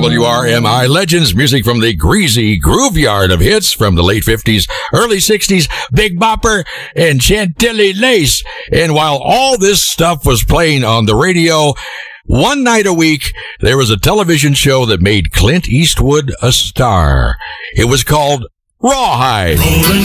WRMI Legends, music from the greasy grooveyard of hits from the late 50s, early 60s, Big Bopper and Chantilly Lace. And while all this stuff was playing on the radio, one night a week, there was a television show that made Clint Eastwood a star. It was called Rawhide.